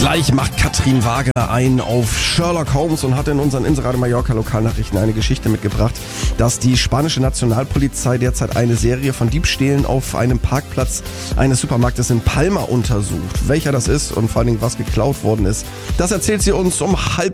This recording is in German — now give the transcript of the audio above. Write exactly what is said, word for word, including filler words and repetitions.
Gleich macht Katrin Wagner ein auf Sherlock Holmes und hat in unseren Inseradio Mallorca Lokalnachrichten eine Geschichte mitgebracht, dass die spanische Nationalpolizei derzeit eine Serie von Diebstählen auf einem Parkplatz eines Supermarktes in Palma untersucht. Welcher das ist und vor allen Dingen was geklaut worden ist, das erzählt sie uns um halb